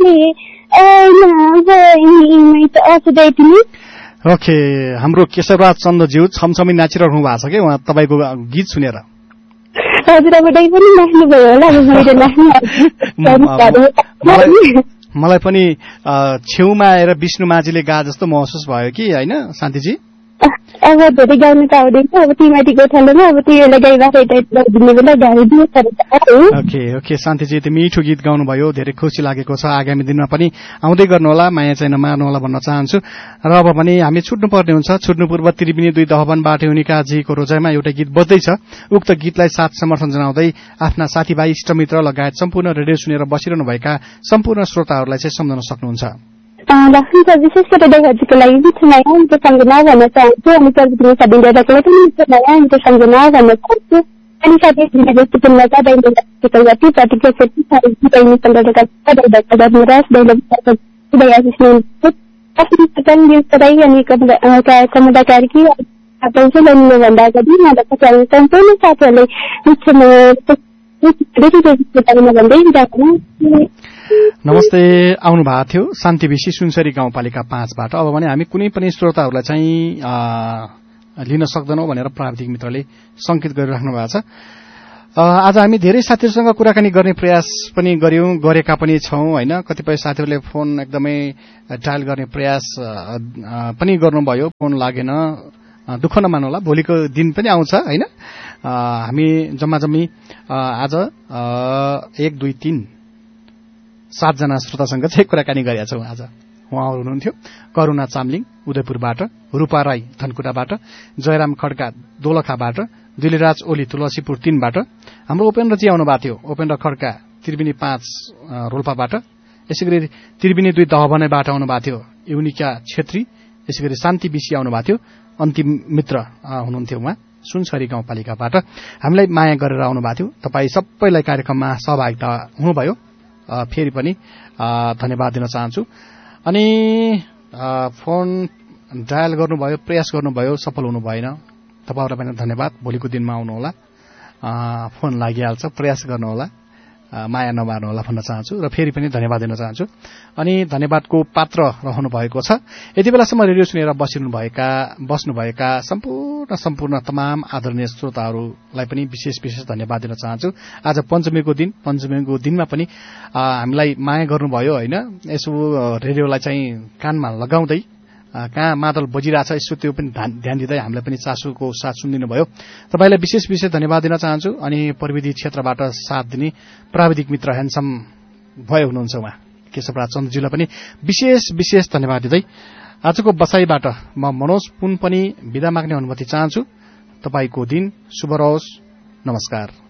Okay, हाम्रो केशवराज चन्द्रज्यू छमछमी नाचिरहनु भएको छ कि उहाँ तपाईँको गीत सुनेर। मलाई पनि छेउमा आएर विष्णु माझीले गा जस्तो महसुस भयो कि होइन शान्तिजी? अब धेरै गाउनु त आउँदैन, अब तिमीमाथि गोठालोमा अब तिमीलाई ओके शान्तिजी, त्यो मिठो गीत गाउनुभयो, धेरै खुसी लागेको छ। आगामी दिनमा पनि आउँदै गर्नुहोला, माया चाहिँ नमार्नुहोला भन्न चाहन्छु। र अब पनि हामी छुट्नुपर्ने हुन्छ। छुट्नु पूर्व त्रिवेणी 2 दहबनबाट युनिकाजीको रोजाइमा एउटा गीत बज्दैछ। उक्त गीतलाई साथ समर्थन जनाउँदै आफ्ना साथीभाइ, इष्टमित्र लगायत सम्पूर्ण रेडियो सुनेर बसिरहनुभएका सम्पूर्ण श्रोताहरूलाई चाहिँ सम्झन सक्नुहुन्छ। विशेष गरेर दाइहरूको लागि मिठो मिठो सम्झना भन्न चाहन्छु अनि प्रविधि साथीहरूलाई पनि मिठो मिठो सम्झना भन्न चाहन्छु। अनि साथीहरूले प्रतिज्ञा सेती अनि कमला कार्की भन्दा अगाडि मलाई सम्पूर्ण साथीहरूले नमस्ते आउनु भएको थियो शान्ति विशी सुनसरी गाउँपालिका 5बाट। अब भने हामी कुनै पनि श्रोताहरूलाई चाहिँ लिन सक्दैनौं भनेर प्राविधिक मित्रले संकेत गरिराख्नु भएको छ। आज हामी धेरै साथीहरूसँग कुराकानी गर्ने प्रयास पनि गरेका पनि छौं हैन। कतिपय साथीहरूले फोन एकदमै डायल गर्ने प्रयास पनि गर्नुभयो, फोन लागेन, दुःख नमान्नुहोला, भोलिको दिन पनि आउँछ हैन। हामी जम्मा आज 1 2 3 7 जना श्रोतासँग चाहिँ कुराकानी गरेका छौं। आज उहाँहरू हुनुहुन्थ्यो करुणा चामलिङ उदयपुरबाट, रूपा राई धनकुटाबाट, जयराम खड्का दोलखाबाट, दिलराज ओली तुलसीपुर 3बाट, हाम्रो उपेन्द्रजी आउनु भएको थियो, उपेन्द्र खड्का त्रिवेणी 5 रोल्पाबाट, यसैगरी त्रिवेणी 2 दहबनेबाट आउनु भएको थियो युनिका छेत्री, यसैगरी शान्ति विशी आउनु भएको थियो, अन्तिम मित्र हुनुहुन्थ्यो उहाँ सुनसरी गाउँपालिकाबाट। हामीलाई माया गरेर आउनु भएको थियो। तपाईँ सबैलाई कार्यक्रममा सहभागिता हुनुभयो, फेरि पनि धन्यवाद दिन चाहन्छु। अनि फोन डायल गर्नुभयो, प्रयास गर्नुभयो, सफल हुनु भएन, तपाईहरुलाई पनि धन्यवाद। भोलिको दिनमा आउनुहोला, फोन लागिहाल्छ, प्रयास गर्नुहोला, माया नमार्नुहोला भन्न चाहन्छु र फेरि पनि धन्यवाद दिन चाहन्छु। अनि धन्यवादको पात्र रहनु भएको छ यति बेलासम्म रेडियो सुनेर बस्नुभएका सम्पूर्ण तमाम आदरणीय श्रोताहरूलाई पनि विशेष धन्यवाद दिन चाहन्छु। आज पञ्चमीको दिनमा पनि हामीलाई माया गर्नुभयो हैन। यसो रेडियोलाई चाहिँ कानमा लगाउँदै कहाँ मादल बजिरहेछ यसो त्यो पनि ध्यान दिँदै हामीलाई पनि चासोको साथ सुनिदिनु भयो। तपाईलाई विशेष धन्यवाद दिन चाहन्छु। अनि प्रविधि क्षेत्रबाट साथ दिने प्राविधिक मित्र ह्यान्डसम भए हुनुहुन्छ उहाँ केशवराज चन्द्रज्यूलाई पनि विशेष धन्यवाद दिँदै आजको बसाईबाट म मनोज पुन पनि बिदा माग्ने अनुमति चाहन्छु। तपाईको दिन शुभ रहोस्। नमस्कार।